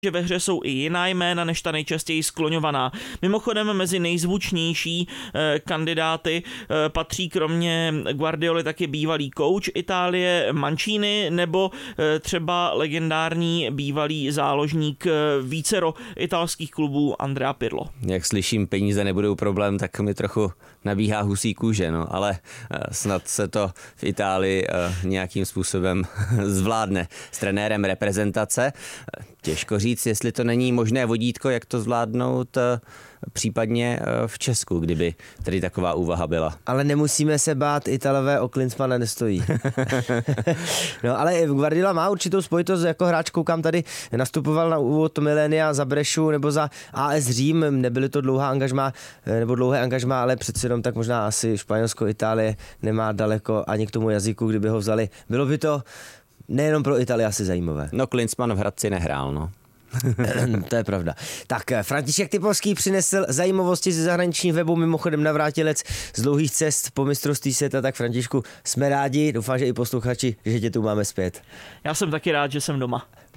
že ve hře jsou i jiná jména než ta nejčastěji skloňovaná. Mimochodem mezi nejzvučnější kandidáty patří kromě Guardioli taky bývalý kouč Itálie Mancini nebo třeba legendární bývalý záložník vícero italských klubů Andrea Pirlo. Jak slyším, peníze nebudou problém, tak mi trochu nabíhá husí kůže, no, ale snad se to v Itálii nějakým způsobem zvládne s trenérem reprezentace. Těžko říct, jestli to není možné vodítko, jak to zvládnout případně v Česku, kdyby tady taková úvaha byla. Ale nemusíme se bát, Italové o Klinsmana nestojí. No ale Guardiola má určitou spojitost jako hráč, koukám tady, nastupoval na úvod milénia za Brešu nebo za AS Řím, nebyly to dlouhé angažmá, ale přeci jenom tak možná asi Španělsko, Itálie nemá daleko ani k tomu jazyku, kdyby ho vzali. Bylo by to nejenom pro Itálii asi zajímavé. No Klinsmann v Hradci nehrál, no. To je pravda. Tak František Typovský přinesl zajímavosti ze zahraničních webu, mimochodem navrátilec z dlouhých cest po mistrovství světa, tak Františku, jsme rádi, doufám, že i posluchači, že tě tu máme zpět. Já jsem taky rád, že jsem doma.